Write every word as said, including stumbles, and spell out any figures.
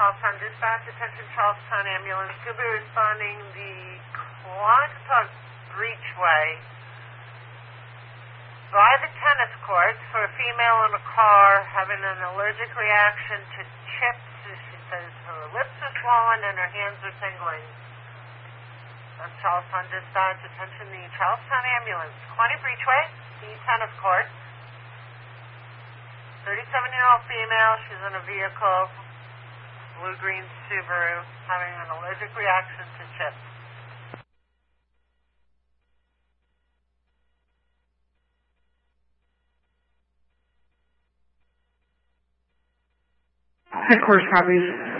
Charlestown Dispatch, attention Charlestown Ambulance. Could be responding the Quantock Breachway by the tennis courts for a female in a car having an allergic reaction to chips. She says her lips are swollen and her hands are tingling. That's Charlestown Dispatch, attention the Charlestown Ambulance. Quantock Breachway, the tennis court. thirty-seven-year-old female, she's in a vehicle, blue-green Subaru, having an allergic reaction to chips. Headquarters copies.